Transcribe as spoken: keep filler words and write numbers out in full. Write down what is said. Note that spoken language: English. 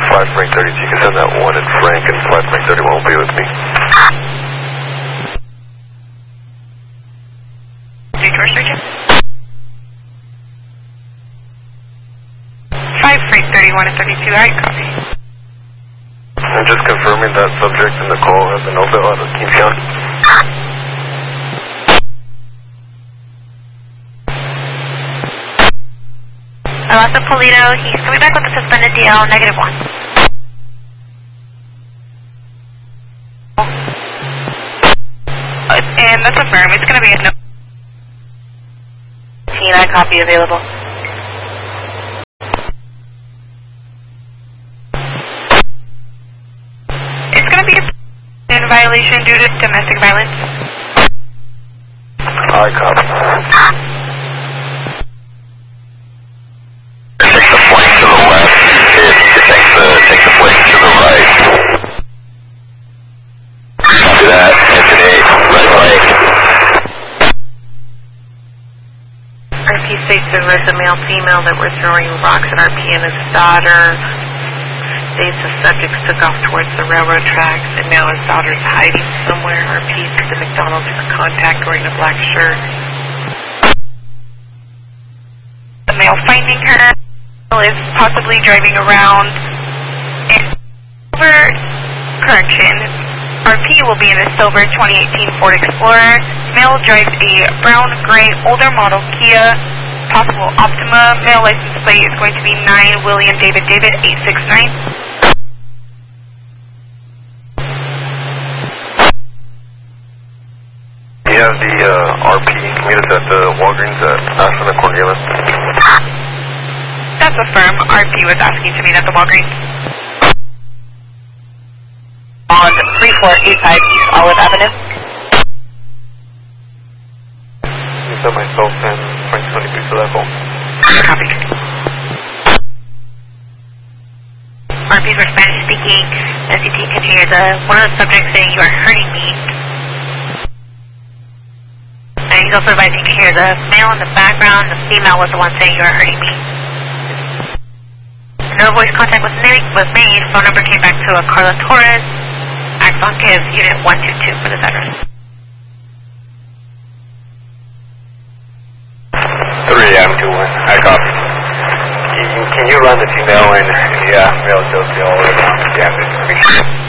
five Frank thirty, you can send that one and Frank, and five Frank thirty-one will be with me. Resource region? five Frank thirty-one and thirty-two, I copy. I'm just confirming that subject in the call has an Ovel out of King County. Alonso Polito, he's coming back with a suspended D L, negative one. And that's a firm, it's going to be a no. I copy available. It's going to be a in violation due to domestic violence. I copy. Take the flank to the right. Copy that. Engine eight, right flank. R P states there was a male female that were throwing rocks at R P and his daughter. States the subjects took off towards the railroad tracks and now his daughter's hiding somewhere. R P to the McDonald's for contact wearing a black shirt. The male finding her is possibly driving around. Silver, correction, R P will be in a silver twenty eighteen Ford Explorer. Male drives a brown, gray, older model Kia, possible Optima. Male license plate is going to be nine William David David eight six nine. We have the uh, R P meet us at the Walgreens at Ashland and Cornelius. That's a firm. R P was asking to meet at the Walgreens. On three four eight five East Olive Avenue. You said myself and Frank twenty-three to that call. Copy. R Ps were Spanish speaking. S C T can hear the one of the subjects saying you are hurting me. And he's also advising to hear the male in the background. The female was the one saying you are hurting me. No voice contact was made. Was made. Phone number came back to a Carla Torres. Axon gives unit one two two for this address. three M two one, I copy. Can you, can you run the female and, yeah, male still all around the damage?